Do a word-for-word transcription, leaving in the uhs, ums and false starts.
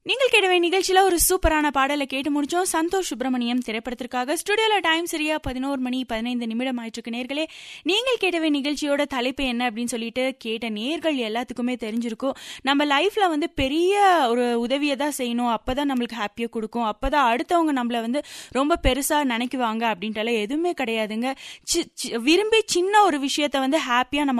நீங்கள் கேட்டவே நிகழ்ச்சியில ஒரு சூப்பரான பாடலை கேட்டு முடிச்சோம். சந்தோஷ் சுப்பிரமணியம் திரைப்படத்திற்காக. ஸ்டுடியோல டைம் சரியா பதினோரு மணி பதினைந்து நிமிடம் ஆயிட்டு நேர்களே. நீங்கள் கேட்டவே நிகழ்ச்சியோட தலைப்பு என்ன அப்படின்னு சொல்லிட்டு கேட்ட நேர்கள் எல்லாத்துக்குமே தெரிஞ்சிருக்கும். நம்ம லைஃப்ல வந்து பெரிய ஒரு உதவியை தான் செய்யணும், அப்பதான் நம்மளுக்கு ஹாப்பியா கொடுக்கும், அப்பதான் அடுத்தவங்க நம்மள வந்து ரொம்ப பெருசா நினைக்குவாங்க அப்படின்ட்டு எதுவுமே கிடையாதுங்க. விரும்பி சின்ன ஒரு விஷயத்த வந்து ஹாப்பியா நம்ம